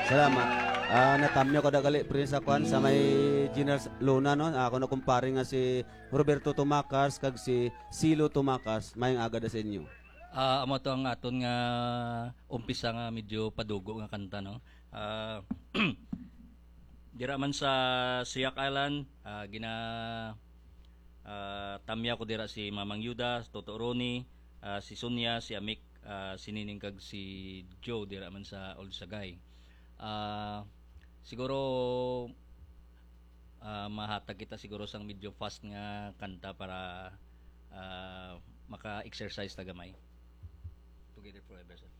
Salamat. Natamyo ko dagali pre sa kwan sa may General Luna no. Ako na kumpare nga si Roberto Tumakas kag si Silo Tumakas. Mayang aga da sa inyo. Amo to ang aton nga umpisa nga medyo padugo nga kanta no. Ah, dira man sa Siak Island, tamya ko dira si Mamang Yuda, Toto Roni, si Sonia, si Amik, si Nining kag si Joe dira man sa Old Sagay. Siguro mahatag kita siguro sang medyo fast nga kanta para maka-exercise ta gamay. Together forever, sir.